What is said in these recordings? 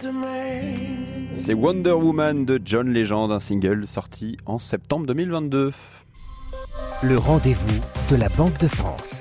C'est Wonder Woman de John Legend, un single sorti en septembre 2022. Le rendez-vous de la Banque de France.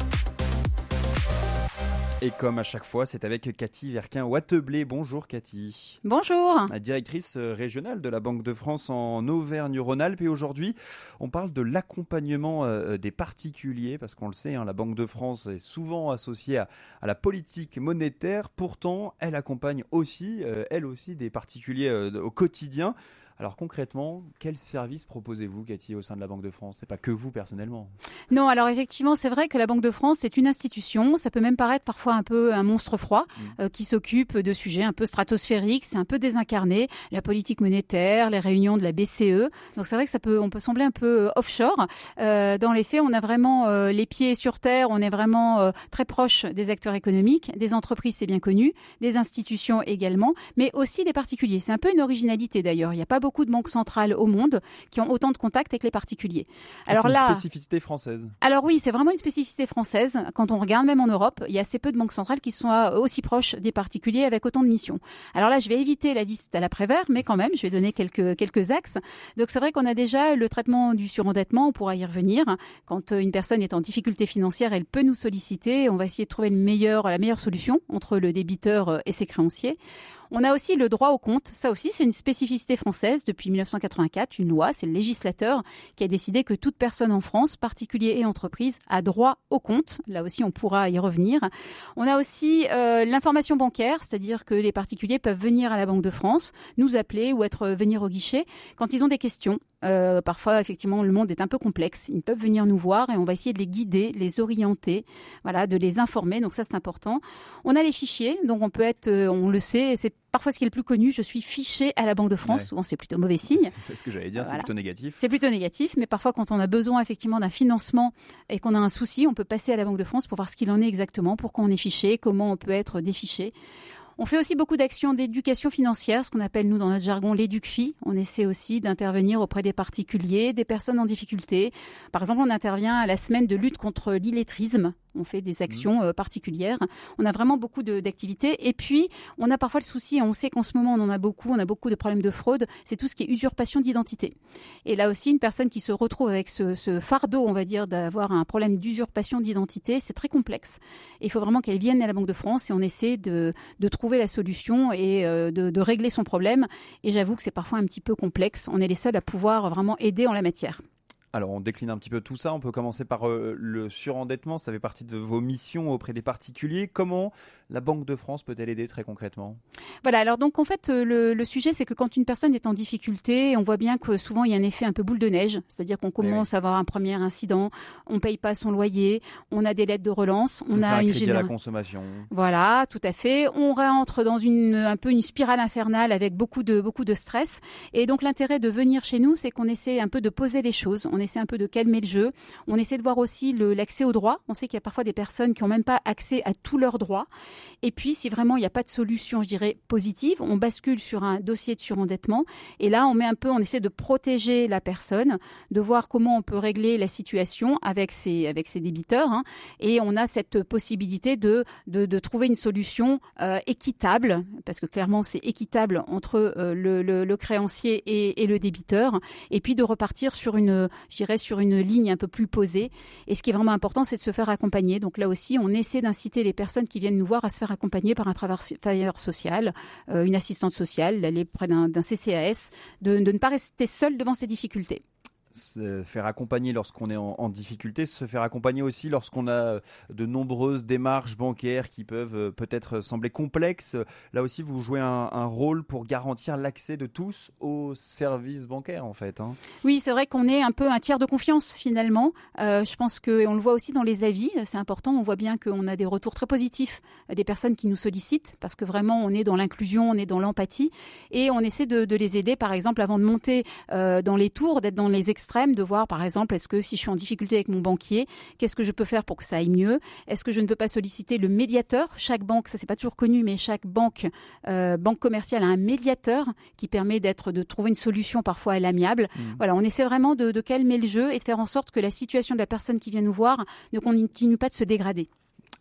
Et comme à chaque fois, c'est avec Cathy Verquin-Watteblé. Bonjour Cathy. Bonjour. La directrice régionale de la Banque de France en Auvergne-Rhône-Alpes. Et aujourd'hui, on parle de l'accompagnement des particuliers, parce qu'on le sait, la Banque de France est souvent associée à la politique monétaire. Pourtant, elle accompagne aussi, elle aussi, des particuliers au quotidien. Alors concrètement, quel service proposez-vous, Cathy, au sein de la Banque de France ? C'est pas que vous personnellement. Non, alors effectivement, c'est vrai que la Banque de France, c'est une institution. Ça peut même paraître parfois un peu un monstre froid qui s'occupe de sujets un peu stratosphériques. C'est un peu désincarné. La politique monétaire, les réunions de la BCE. Donc c'est vrai que on peut sembler un peu offshore. Dans les faits, on a vraiment les pieds sur terre. On est vraiment très proche des acteurs économiques, des entreprises, c'est bien connu, des institutions également, mais aussi des particuliers. C'est un peu une originalité d'ailleurs. Il n'y a pas beaucoup de banques centrales au monde qui ont autant de contacts avec les particuliers. Alors c'est une spécificité française. Alors oui, c'est vraiment une spécificité française. Quand on regarde même en Europe, il y a assez peu de banques centrales qui sont aussi proches des particuliers avec autant de missions. Alors là, je vais éviter la liste à l'après-vert, mais quand même, je vais donner quelques axes. Donc c'est vrai qu'on a déjà le traitement du surendettement, on pourra y revenir. Quand une personne est en difficulté financière, elle peut nous solliciter. On va essayer de trouver la meilleure solution entre le débiteur et ses créanciers. On a aussi le droit au compte. Ça aussi, c'est une spécificité française. Depuis 1984, une loi, c'est le législateur qui a décidé que toute personne en France, particulier et entreprise, a droit au compte. Là aussi, on pourra y revenir. On a aussi l'information bancaire, c'est-à-dire que les particuliers peuvent venir à la Banque de France, nous appeler ou venir au guichet quand ils ont des questions. Parfois, effectivement, le monde est un peu complexe. Ils peuvent venir nous voir et on va essayer de les guider, les orienter, de les informer. Donc ça, c'est important. On a les fichiers, donc on peut être, on le sait, c'est parfois ce qui est le plus connu. Je suis fiché à la Banque de France. Ouais. Souvent, c'est plutôt mauvais signe. C'est ce que j'allais dire, c'est plutôt négatif. C'est plutôt négatif, mais parfois, quand on a besoin effectivement d'un financement et qu'on a un souci, on peut passer à la Banque de France pour voir ce qu'il en est exactement, pourquoi on est fiché, comment on peut être défiché. On fait aussi beaucoup d'actions d'éducation financière, ce qu'on appelle, nous, dans notre jargon, l'éduc-fi. On essaie aussi d'intervenir auprès des particuliers, des personnes en difficulté. Par exemple, on intervient à la semaine de lutte contre l'illettrisme. On fait des actions particulières. On a vraiment beaucoup d'activités. Et puis, on a parfois le souci, et on sait qu'en ce moment, on a beaucoup de problèmes de fraude, c'est tout ce qui est usurpation d'identité. Et là aussi, une personne qui se retrouve avec ce fardeau, on va dire, d'avoir un problème d'usurpation d'identité, c'est très complexe. Et il faut vraiment qu'elle vienne à la Banque de France et on essaie de trouver la solution et de régler son problème. Et j'avoue que c'est parfois un petit peu complexe. On est les seuls à pouvoir vraiment aider en la matière. Alors, on décline un petit peu tout ça. On peut commencer par le surendettement. Ça fait partie de vos missions auprès des particuliers. Comment la Banque de France peut-elle aider très concrètement ? Voilà, alors donc en fait, le sujet, c'est que quand une personne est en difficulté, on voit bien que souvent, il y a un effet un peu boule de neige. C'est-à-dire qu'on commence à avoir un premier incident, on ne paye pas son loyer, on a des lettres de relance, on a un crédit à la consommation. Voilà, tout à fait. On rentre dans un peu une spirale infernale avec beaucoup de stress. Et donc, l'intérêt de venir chez nous, c'est qu'on essaie un peu de poser les choses. On essaie un peu de calmer le jeu. On essaie de voir aussi l'accès aux droits. On sait qu'il y a parfois des personnes qui n'ont même pas accès à tous leurs droits. Et puis, si vraiment il n'y a pas de solution, je dirais, positive, on bascule sur un dossier de surendettement. Et là, on essaie de protéger la personne, de voir comment on peut régler la situation avec ses débiteurs. Et on a cette possibilité de trouver une solution équitable, parce que clairement, c'est équitable entre le créancier et le débiteur. Et puis, de repartir sur une ligne un peu plus posée. Et ce qui est vraiment important, c'est de se faire accompagner. Donc là aussi, on essaie d'inciter les personnes qui viennent nous voir à se faire accompagner par un travailleur social, une assistante sociale, aller près d'un CCAS, de ne pas rester seul devant ces difficultés. Se faire accompagner lorsqu'on est en difficulté, se faire accompagner aussi lorsqu'on a de nombreuses démarches bancaires qui peuvent peut-être sembler complexes. Là aussi, vous jouez un rôle pour garantir l'accès de tous aux services bancaires, en fait. Oui, c'est vrai qu'on est un peu un tiers de confiance, finalement. Je pense qu'on le voit aussi dans les avis, c'est important. On voit bien qu'on a des retours très positifs des personnes qui nous sollicitent, parce que vraiment, on est dans l'inclusion, on est dans l'empathie, et on essaie de les aider, par exemple, avant de monter dans les tours, d'être dans les extrême, de voir par exemple, est-ce que si je suis en difficulté avec mon banquier, qu'est-ce que je peux faire pour que ça aille mieux ? Est-ce que je ne peux pas solliciter le médiateur ? Chaque banque, ça c'est pas toujours connu, mais chaque banque commerciale a un médiateur qui permet de trouver une solution parfois à l'amiable. Voilà, on essaie vraiment de calmer le jeu et de faire en sorte que la situation de la personne qui vient nous voir ne continue pas de se dégrader.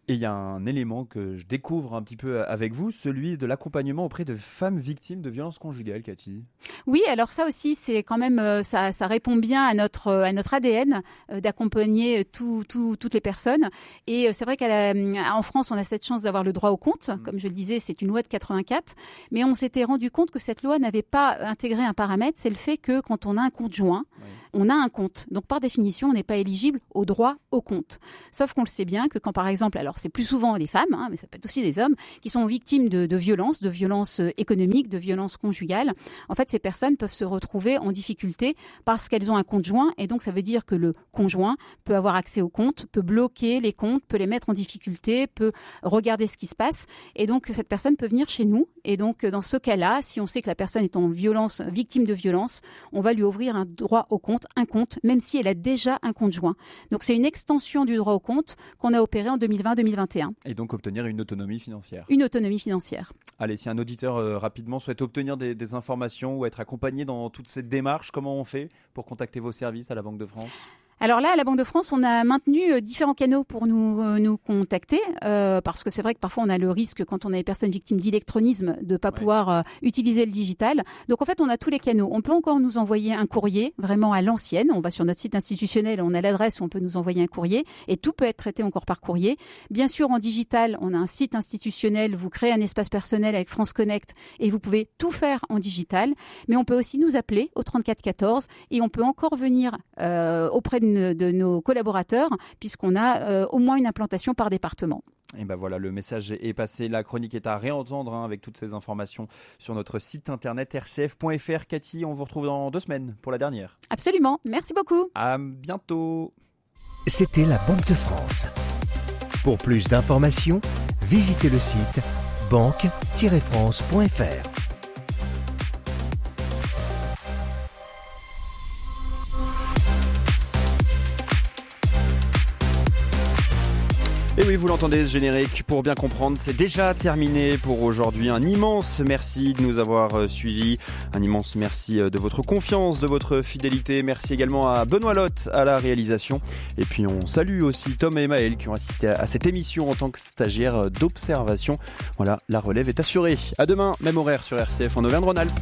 Et il y a un élément que je découvre un petit peu avec vous, celui de l'accompagnement auprès de femmes victimes de violences conjugales, Cathy. Oui, alors ça aussi, c'est quand même, ça répond bien à notre ADN d'accompagner toutes les personnes. Et c'est vrai qu'en France, on a cette chance d'avoir le droit au compte. Comme je le disais, c'est une loi de 84. Mais on s'était rendu compte que cette loi n'avait pas intégré un paramètre, c'est le fait que quand on a un conjoint, on a un compte. Donc par définition, on n'est pas éligible au droit au compte. Sauf qu'on le sait bien que quand par exemple, alors c'est plus souvent les femmes, mais ça peut être aussi des hommes, qui sont victimes de violences économiques, de violences conjugales, en fait ces personnes peuvent se retrouver en difficulté parce qu'elles ont un conjoint, et donc ça veut dire que le conjoint peut avoir accès aux comptes, peut bloquer les comptes, peut les mettre en difficulté, peut regarder ce qui se passe, et donc cette personne peut venir chez nous. Et donc dans ce cas-là, si on sait que la personne est victime de violence, on va lui ouvrir un droit au compte, un compte, même si elle a déjà un conjoint. Donc c'est une extension du droit au compte qu'on a opéré en 2020-2021. Et donc obtenir une autonomie financière. Une autonomie financière. Allez, si un auditeur rapidement souhaite obtenir des informations ou être accompagné dans toute cette démarche, comment on fait pour contacter vos services à la Banque de France ? Alors là, à la Banque de France, on a maintenu différents canaux pour nous contacter, parce que c'est vrai que parfois on a le risque, quand on a des personnes victimes d'électronisme, de pas pouvoir utiliser le digital. Donc en fait, on a tous les canaux. On peut encore nous envoyer un courrier, vraiment à l'ancienne. On va sur notre site institutionnel, on a l'adresse où on peut nous envoyer un courrier, et tout peut être traité encore par courrier. Bien sûr, en digital, on a un site institutionnel, vous créez un espace personnel avec France Connect, et vous pouvez tout faire en digital. Mais on peut aussi nous appeler au 34 14, et on peut encore venir auprès de nos collaborateurs, puisqu'on a au moins une implantation par département. Et ben voilà, le message est passé, la chronique est à réentendre avec toutes ces informations sur notre site internet rcf.fr. Cathy, on vous retrouve dans 2 semaines pour la dernière. Absolument, merci beaucoup. À bientôt. C'était la Banque de France. Pour plus d'informations, visitez le site banque-france.fr. Et oui, vous l'entendez, ce générique, pour bien comprendre, c'est déjà terminé pour aujourd'hui. Un immense merci de nous avoir suivis, un immense merci de votre confiance, de votre fidélité. Merci également à Benoît Lotte à la réalisation. Et puis on salue aussi Tom et Maël qui ont assisté à cette émission en tant que stagiaires d'observation. Voilà, la relève est assurée. À demain, même horaire sur RCF en Auvergne-Rhône-Alpes.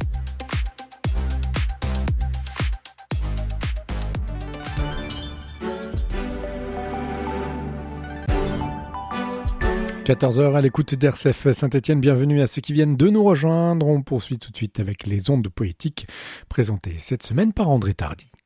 14h à l'écoute d'RCF Saint-Etienne. Bienvenue à ceux qui viennent de nous rejoindre. On poursuit tout de suite avec les ondes poétiques présentées cette semaine par André Tardy.